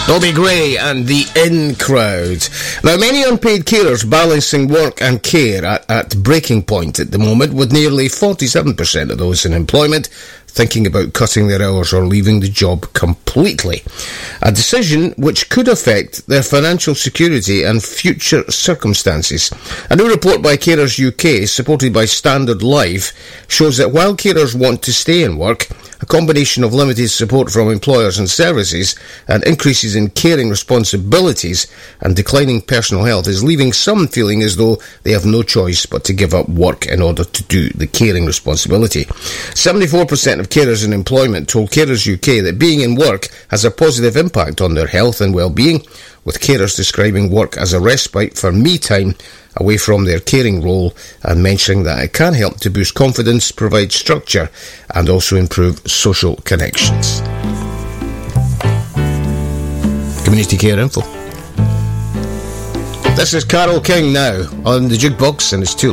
Robbie Gray and the In Crowd. Now, many unpaid carers balancing work and care at breaking point at the moment, with nearly 47% of those in employment thinking about cutting their hours or leaving the job completely. A decision which could affect their financial security and future circumstances. A new report by Carers UK, supported by Standard Life, shows that while carers want to stay in work, a combination of limited support from employers and services and increases in caring responsibilities and declining personal health is leaving some feeling as though they have no choice but to give up work in order to do the caring responsibility. 74% of carers in employment told Carers UK that being in work has a positive impact on their health and well-being, with carers describing work as a respite for me time away from their caring role and mentioning that it can help to boost confidence, provide structure and also improve social connections. Community Care Info. This is Carole King now on the Jukebox, and it's too late.